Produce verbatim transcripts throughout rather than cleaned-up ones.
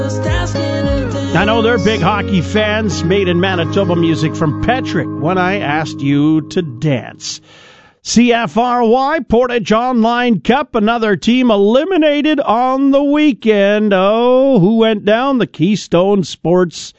I know they're big hockey fans. Made in Manitoba music from Patrick, When I Asked You to Dance. C F R Y, Portage Online Cup, another team eliminated on the weekend. Oh, who went down? The Keystone Sports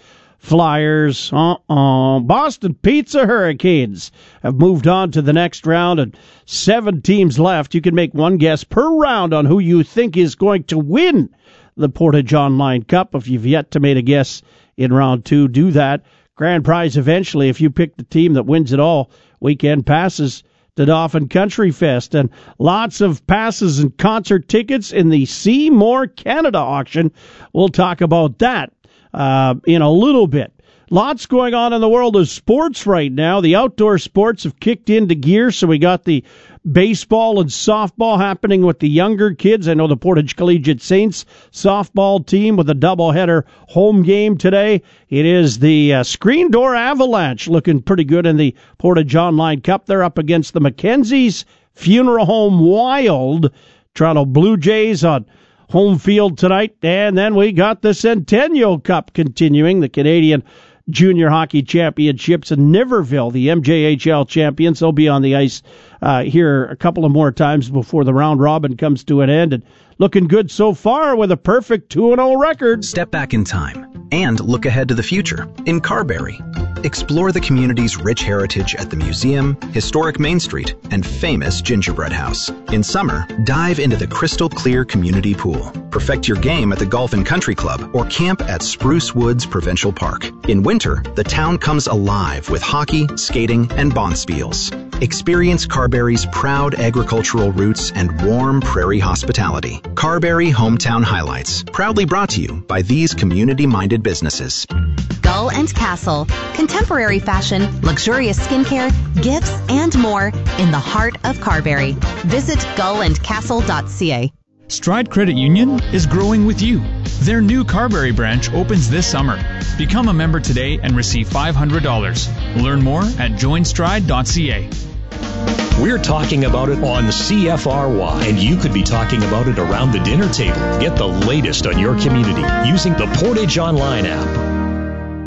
Flyers. Uh-uh. Boston Pizza Hurricanes have moved on to the next round, and seven teams left. You can make one guess per round on who you think is going to win the Portage Online Cup. If you've yet to make a guess in round two, do that. Grand prize eventually, if you pick the team that wins it all. Weekend passes to Dauphin Country Fest, and lots of passes and concert tickets in the See More Canada auction. We'll talk about that uh, in a little bit. Lots going on in the world of sports right now. The outdoor sports have kicked into gear, so we got the baseball and softball happening with the younger kids. I know the Portage Collegiate Saints softball team with a doubleheader home game today. It is the uh, Screen Door Avalanche looking pretty good in the Portage Online Cup. They're up against the Mackenzie's Funeral Home Wild. Toronto Blue Jays on home field tonight. And then we got the Centennial Cup continuing, the Canadian Junior Hockey Championships in Niverville, the M J H L champions. They'll be on the ice uh, here a couple of more times before the round robin comes to an end. And looking good so far with a perfect two and oh record. Step back in time and look ahead to the future in Carberry. Explore the community's rich heritage at the museum, historic Main Street, and famous Gingerbread House. In summer, dive into the crystal clear community pool. Perfect your game at the Golf and Country Club or camp at Spruce Woods Provincial Park. In winter, the town comes alive with hockey, skating, and bonspiels. Experience Carberry's proud agricultural roots and warm prairie hospitality. Carberry Hometown Highlights, proudly brought to you by these community-minded businesses. Gull and Castle, contemporary fashion, luxurious skincare, gifts, and more in the heart of Carberry. Visit gull and castle dot c a. Stride Credit Union is growing with you. Their new Carberry branch opens this summer. Become a member today and receive five hundred dollars. Learn more at join stride dot c a. We're talking about it on C F R Y, and you could be talking about it around the dinner table. Get the latest on your community using the Portage Online app.